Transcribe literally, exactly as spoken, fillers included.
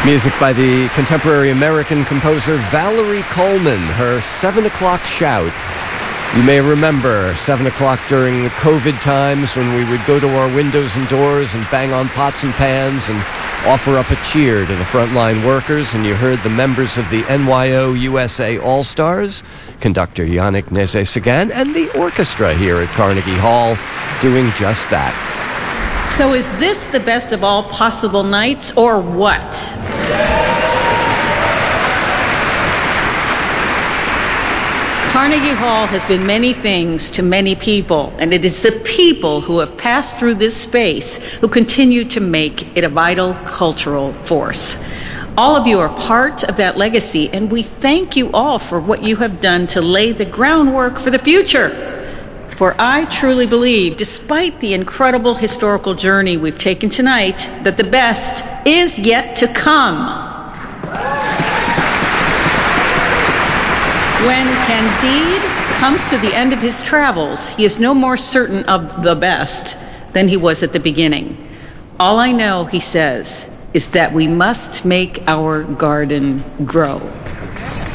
Music by the contemporary American composer Valerie Coleman, her seven o'clock shout. You may remember seven o'clock during the COVID times when we would go to our windows and doors and bang on pots and pans and offer up a cheer to the frontline workers, and you heard the members of the N Y O U S A All-Stars, conductor Yannick Nézet-Séguin, and the orchestra here at Carnegie Hall doing just that. So is this the best of all possible nights, or what? Carnegie Hall has been many things to many people, and it is the people who have passed through this space who continue to make it a vital cultural force. All of you are part of that legacy, and we thank you all for what you have done to lay the groundwork for the future. For I truly believe, despite the incredible historical journey we've taken tonight, that the best is yet to come. When Candide comes to the end of his travels, he is no more certain of the best than he was at the beginning. All I know, he says, is that we must make our garden grow.